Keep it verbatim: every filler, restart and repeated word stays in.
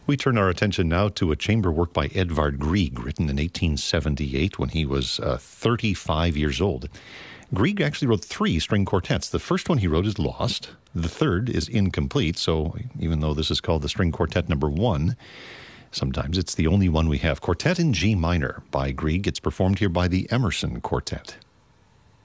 We turn our attention now to a chamber work by Edvard Grieg, written in eighteen seventy-eight when he was uh, thirty-five years old. Grieg actually wrote three string quartets. The first one he wrote is lost. The third is incomplete, so even though this is called the string quartet number one, sometimes it's the only one we have. Quartet in G minor by Grieg. It's performed here by the Emerson Quartet.